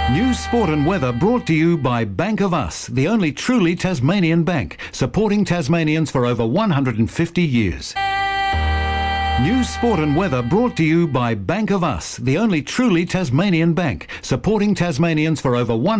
News, sport and weather brought to you by Bank of Us, the only truly Tasmanian bank, supporting Tasmanians for over 150 years. News, sport and weather brought to you by Bank of Us, the only truly Tasmanian bank, supporting Tasmanians for over